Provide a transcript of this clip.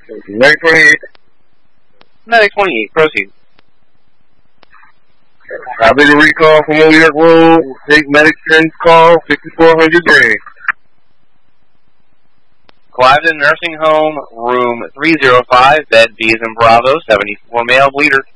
Medic 28. Medic 28, proceed. Copy the recall from New York Road. Take Medic 10's call, 5400 Gray. Cliveden Nursing Home, room 305, bed B as in Bravo, 74 male bleeder.